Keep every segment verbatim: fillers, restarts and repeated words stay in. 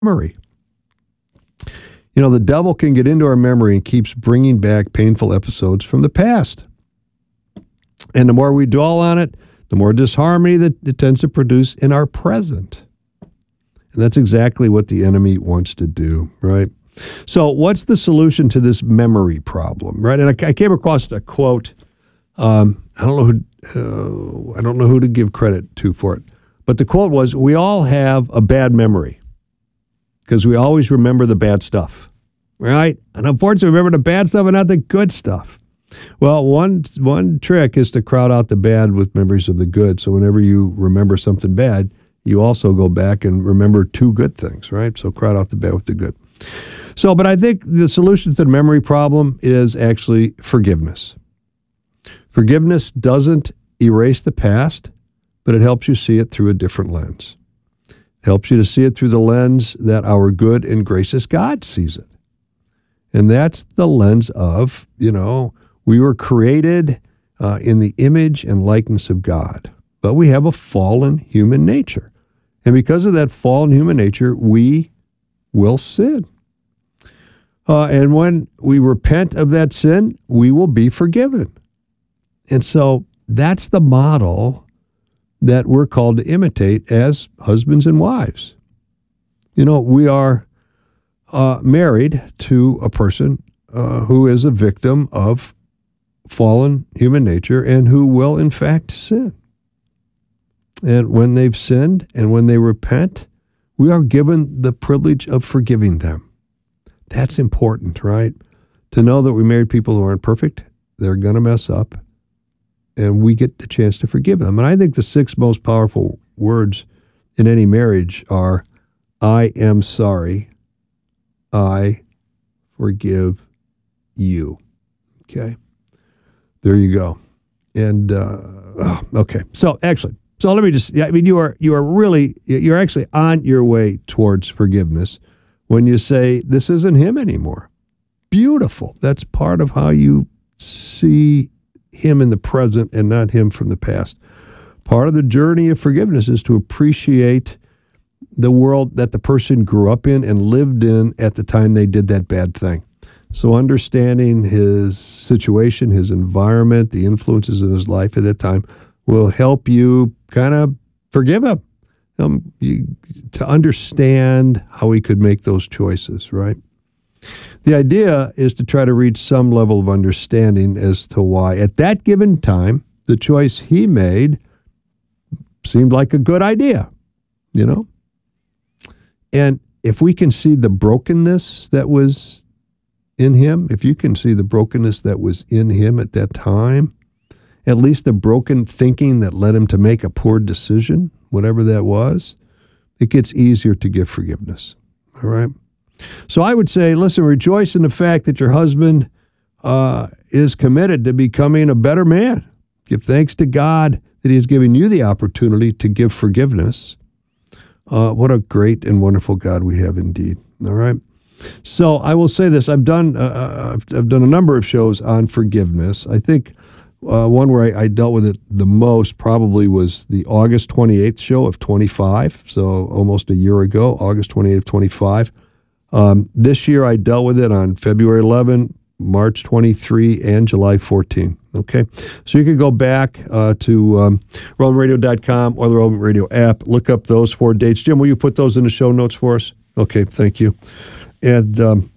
memory. You know, the devil can get into our memory and keeps bringing back painful episodes from the past. And the more we dwell on it, the more disharmony that it tends to produce in our present. And that's exactly what the enemy wants to do, right? So what's the solution to this memory problem, right? And I, I came across a quote. Um, I don't know who uh, I don't know who to give credit to for it, but the quote was, "We all have a bad memory because we always remember the bad stuff, right? And unfortunately, remember the bad stuff and not the good stuff." Well, one one trick is to crowd out the bad with memories of the good. So whenever you remember something bad, you also go back and remember two good things, right? So crowd out the bad with the good. So, but I think the solution to the memory problem is actually forgiveness. Forgiveness doesn't erase the past, but it helps you see it through a different lens. It helps you to see it through the lens that our good and gracious God sees it. And that's the lens of, you know, we were created uh, in the image and likeness of God, but we have a fallen human nature. And because of that fallen human nature, we will sin. Uh, and when we repent of that sin, we will be forgiven. And so that's the model that we're called to imitate as husbands and wives. You know, we are uh, married to a person uh, who is a victim of fallen human nature and who will, in fact, sin. And when they've sinned and when they repent, we are given the privilege of forgiving them. That's important, right? To know that we married people who aren't perfect, they're going to mess up, and we get the chance to forgive them. And I think the six most powerful words in any marriage are, "I am sorry, I forgive you." Okay? There you go. And, uh, oh, okay. So actually, so let me just, yeah, I mean, you are, you are really, you're actually on your way towards forgiveness when you say, this isn't him anymore. Beautiful. That's part of how you see him in the present and not him from the past. Part of the journey of forgiveness is to appreciate the world that the person grew up in and lived in at the time they did that bad thing. So understanding his situation, his environment, the influences in his life at that time will help you kind of forgive him, um, you, to understand how he could make those choices, right? The idea is to try to reach some level of understanding as to why, at that given time, the choice he made seemed like a good idea, you know? And if we can see the brokenness that was in him, if you can see the brokenness that was in him at that time, at least the broken thinking that led him to make a poor decision, whatever that was, it gets easier to give forgiveness, all right? So I would say, listen, rejoice in the fact that your husband uh, is committed to becoming a better man. Give thanks to God that he has given you the opportunity to give forgiveness. Uh, what a great and wonderful God we have indeed, all right? So I will say this: I've done uh, I've, I've done a number of shows on forgiveness. I think uh, one where I, I dealt with it the most probably was the August twenty-eighth show of twenty-five, so almost a year ago, August twenty-eighth, twenty-five. Um, this year I dealt with it on February eleventh, March twenty-third, and July fourteenth. Okay, so you can go back uh, to um, relevant radio dot com or the Relevant Radio app, look up those four dates. Jim, will you put those in the show notes for us? Okay, thank you. And um,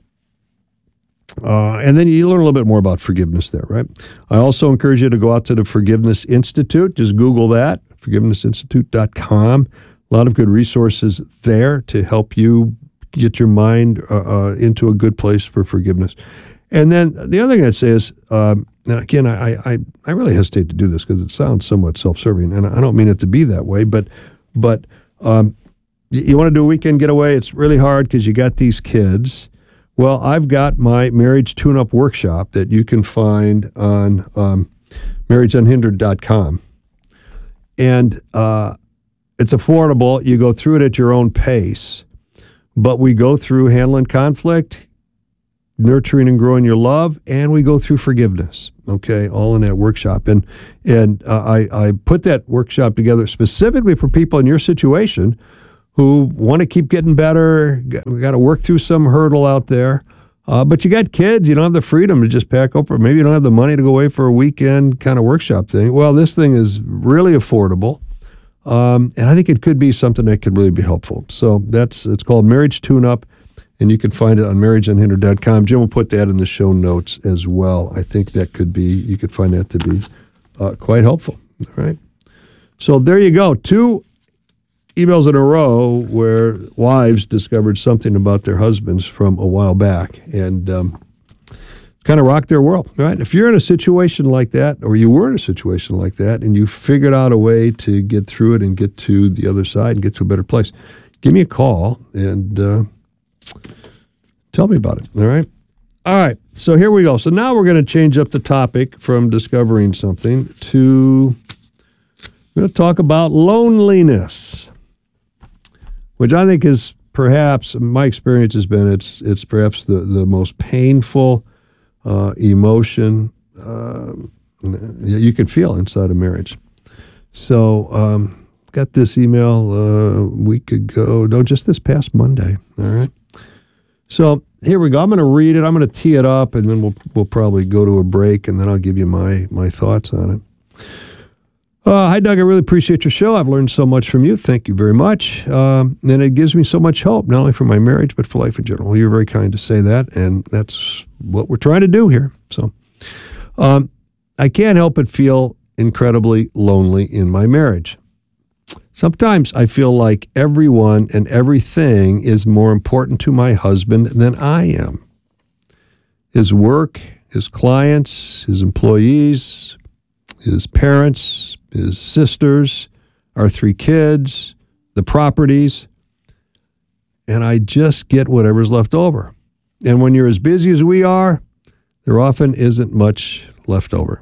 uh, and then you learn a little bit more about forgiveness there, right? I also encourage you to go out to the Forgiveness Institute. Just Google that, forgiveness institute dot com. A lot of good resources there to help you get your mind uh, uh, into a good place for forgiveness. And then the other thing I'd say is, um, and again, I, I, I really hesitate to do this because it sounds somewhat self-serving, and I don't mean it to be that way, but but um, you want to do a weekend getaway, it's really hard because you got these kids. Well, I've got my marriage tune-up workshop that you can find on um, marriage unhindered dot com. And uh, it's affordable. You go through it at your own pace. But we go through handling conflict, nurturing and growing your love, and we go through forgiveness, okay, all in that workshop. And and uh, I, I put that workshop together specifically for people in your situation who want to keep getting better. We got to work through some hurdle out there. Uh, but you got kids. You don't have the freedom to just pack up, or maybe you don't have the money to go away for a weekend kind of workshop thing. Well, this thing is really affordable. Um, and I think it could be something that could really be helpful. So that's it's called Marriage Tune-Up, and you can find it on marriage unhindered dot com. Jim will put that in the show notes as well. I think that could be, you could find that to be uh, quite helpful. All right. So there you go. Two emails in a row where wives discovered something about their husbands from a while back and um, kind of rocked their world, right? If you're in a situation like that, or you were in a situation like that, and you figured out a way to get through it and get to the other side and get to a better place, give me a call and uh, tell me about it, all right? All right, so here we go. So now we're going to change up the topic from discovering something to, we're going to talk about loneliness, which I think is perhaps, my experience has been, it's it's perhaps the, the most painful uh, emotion uh, you can feel inside a marriage. So, um, got this email uh, a week ago, no, just this past Monday, all right? So here we go. I'm going to read it. I'm going to tee it up, and then we'll we'll probably go to a break, and then I'll give you my my thoughts on it. Uh, hi, Doug. I really appreciate your show. I've learned so much from you. Thank you very much. Um, and it gives me so much hope, not only for my marriage, but for life in general. You're very kind to say that, and that's what we're trying to do here. So um, I can't help but feel incredibly lonely in my marriage. Sometimes I feel like everyone and everything is more important to my husband than I am. His work, his clients, his employees, his parents, his sisters, our three kids, the properties, and I just get whatever's left over. And when you're as busy as we are, there often isn't much left over.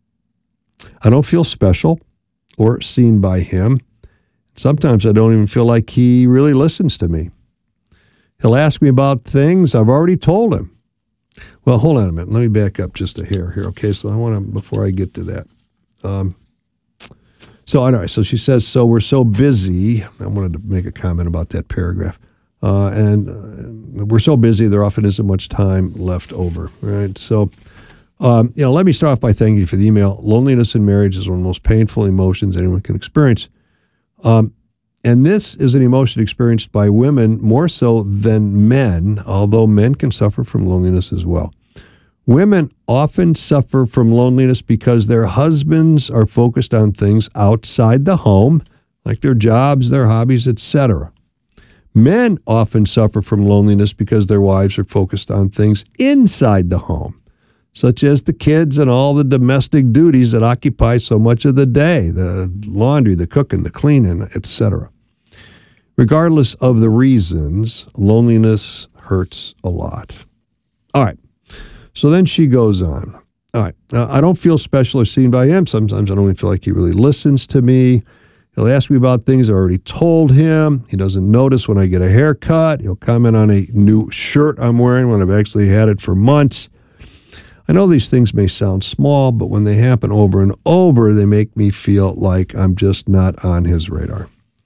I don't feel special or seen by him. Sometimes I don't even feel like he really listens to me. He'll ask me about things I've already told him. Well, hold on a minute. Let me back up just a hair here, okay? So I want to, before I get to that. Um, so, anyway, so she says, so we're so busy. I wanted to make a comment about that paragraph. Uh, and uh, we're so busy, there often isn't much time left over, right? So, um, you know, let me start off by thanking you for the email. Loneliness in marriage is one of the most painful emotions anyone can experience. Um, and this is an emotion experienced by women more so than men, although men can suffer from loneliness as well. Women often suffer from loneliness because their husbands are focused on things outside the home, like their jobs, their hobbies, et cetera. Men often suffer from loneliness because their wives are focused on things inside the home, such as the kids and all the domestic duties that occupy so much of the day, the laundry, the cooking, the cleaning, et cetera. Regardless of the reasons, loneliness hurts a lot. All right. So then she goes on. All right. Uh, I don't feel special or seen by him. Sometimes I don't even feel like he really listens to me. He'll ask me about things I already told him. He doesn't notice when I get a haircut. He'll comment on a new shirt I'm wearing when I've actually had it for months. I know these things may sound small, but when they happen over and over, they make me feel like I'm just not on his radar.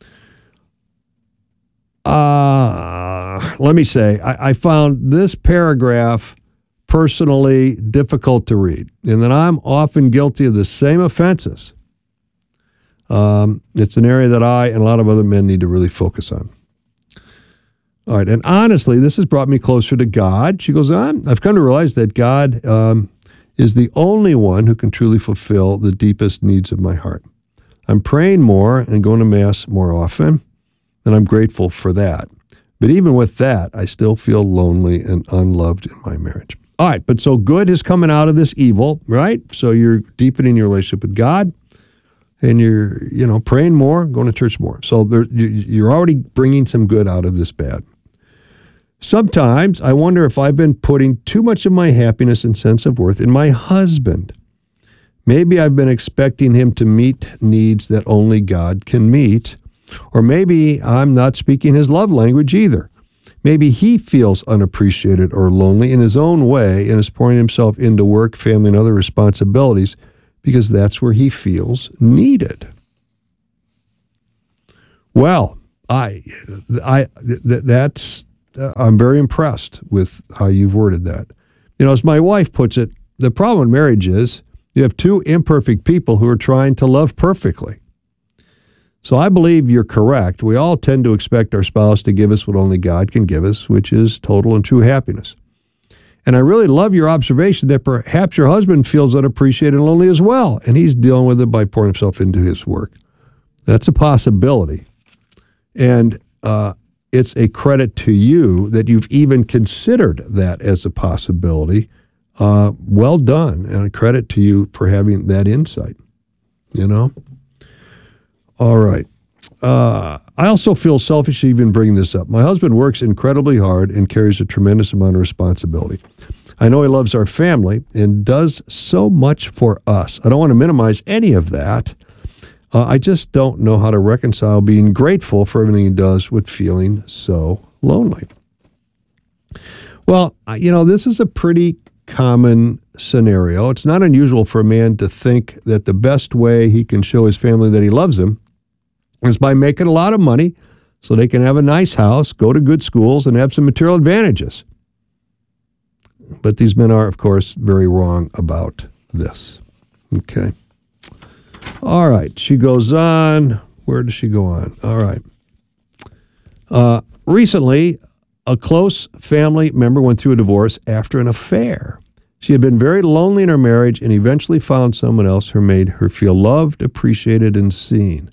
Uh, let me say, I, I found this paragraph personally difficult to read, and that I'm often guilty of the same offenses. Um, it's an area that I and a lot of other men need to really focus on. All right, and honestly, this has brought me closer to God. She goes on, I've come to realize that God um, is the only one who can truly fulfill the deepest needs of my heart. I'm praying more and going to Mass more often, and I'm grateful for that. But even with that, I still feel lonely and unloved in my marriage. All right, but so good is coming out of this evil, right? So you're deepening your relationship with God, and you're, you know, praying more, going to church more. So there, you're already bringing some good out of this bad. Sometimes I wonder if I've been putting too much of my happiness and sense of worth in my husband. Maybe I've been expecting him to meet needs that only God can meet, or maybe I'm not speaking his love language either. Maybe he feels unappreciated or lonely in his own way and is pouring himself into work, family, and other responsibilities because that's where he feels needed. Well, I, I, th- that's, uh, I'm very impressed with how you've worded that. You know, as my wife puts it, the problem in marriage is you have two imperfect people who are trying to love perfectly. So I believe you're correct. We all tend to expect our spouse to give us what only God can give us, which is total and true happiness. And I really love your observation that perhaps your husband feels unappreciated and lonely as well, and he's dealing with it by pouring himself into his work. That's a possibility. And uh, it's a credit to you that you've even considered that as a possibility. Uh, well done, and a credit to you for having that insight, you know? All right. Uh, I also feel selfish even bringing this up. My husband works incredibly hard and carries a tremendous amount of responsibility. I know he loves our family and does so much for us. I don't want to minimize any of that. Uh, I just don't know how to reconcile being grateful for everything he does with feeling so lonely. Well, you know, this is a pretty common scenario. It's not unusual for a man to think that the best way he can show his family that he loves them is by making a lot of money so they can have a nice house, go to good schools, and have some material advantages. But these men are, of course, very wrong about this. Okay. All right. She goes on. Where does she go on? All right. Uh, recently, a close family member went through a divorce after an affair. She had been very lonely in her marriage and eventually found someone else who made her feel loved, appreciated, and seen.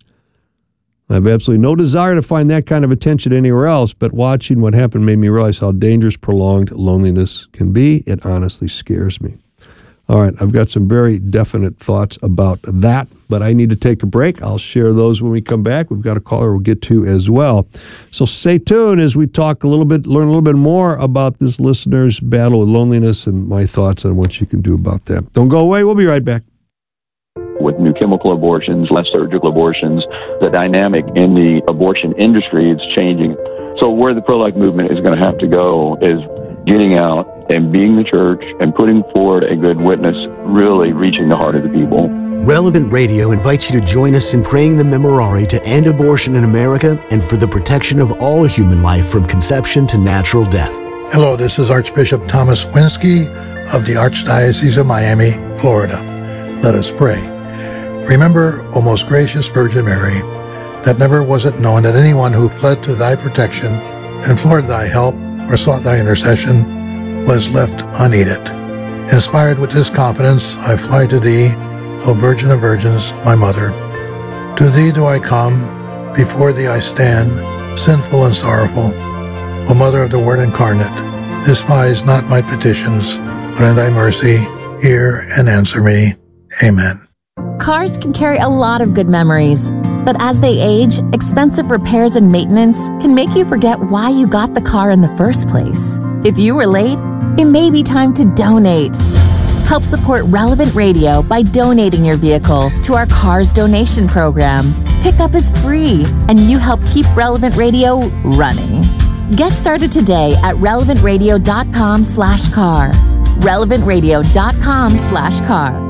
I have absolutely no desire to find that kind of attention anywhere else, but watching what happened made me realize how dangerous prolonged loneliness can be. It honestly scares me. All right, I've got some very definite thoughts about that, but I need to take a break. I'll share those when we come back. We've got a caller we'll get to as well. So stay tuned as we talk a little bit, learn a little bit more about this listener's battle with loneliness and my thoughts on what you can do about that. Don't go away. We'll be right back. With new chemical abortions, less surgical abortions, the dynamic in the abortion industry is changing. So where the pro-life movement is going to have to go is getting out and being the church and putting forward a good witness, really reaching the heart of the people. Relevant Radio invites you to join us in praying the Memorare to end abortion in America and for the protection of all human life from conception to natural death. Hello, this is Archbishop Thomas Winsky of the Archdiocese of Miami, Florida. Let us pray. Remember, O most gracious Virgin Mary, that never was it known that anyone who fled to thy protection, implored thy help, or sought thy intercession, was left unaided. Inspired with this confidence, I fly to thee, O Virgin of Virgins, my Mother. To thee do I come, before thee I stand, sinful and sorrowful. O Mother of the Word incarnate, despise not my petitions, but in thy mercy hear and answer me. Amen. Cars can carry a lot of good memories, but as they age, expensive repairs and maintenance can make you forget why you got the car in the first place. If you were late, it may be time to donate. Help support Relevant Radio by donating your vehicle to our Cars Donation Program. Pickup is free, and you help keep Relevant Radio running. Get started today at relevantradio.com slash car. relevantradio.com slash car.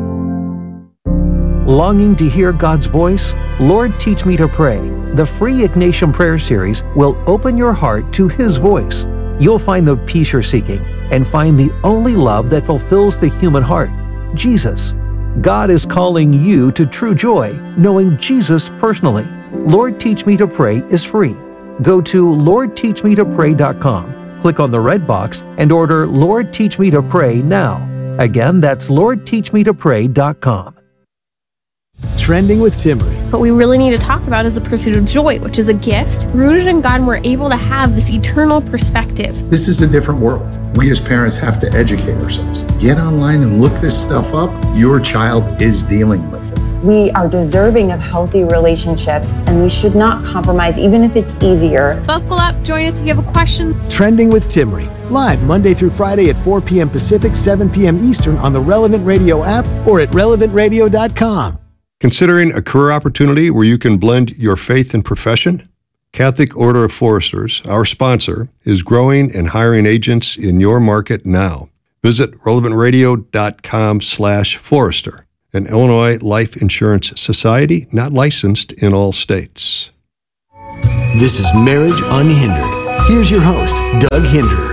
Longing to hear God's voice? Lord, Teach Me to Pray. The free Ignatian Prayer Series will open your heart to His voice. You'll find the peace you're seeking and find the only love that fulfills the human heart, Jesus. God is calling you to true joy, knowing Jesus personally. Lord, Teach Me to Pray is free. Go to lord teach me to pray dot com, click on the red box, and order Lord, Teach Me to Pray now. Again, that's lord teach me to pray dot com. Trending with Timmery. What we really need to talk about is the pursuit of joy, which is a gift rooted in God, and we're able to have this eternal perspective. This is a different world. We as parents have to educate ourselves. Get online and look this stuff up. Your child is dealing with it. We are deserving of healthy relationships, and we should not compromise, even if it's easier. Buckle up, join us if you have a question. Trending with Timmery. Live Monday through Friday at four p.m. Pacific, seven p.m. Eastern on the Relevant Radio app or at relevant radio dot com. Considering a career opportunity where you can blend your faith and profession? Catholic Order of Foresters, our sponsor, is growing and hiring agents in your market now. Visit relevantradio.com slash Forester, an Illinois Life Insurance Society not licensed in all states. This is Marriage Unhindered. Here's your host, Doug Hinder.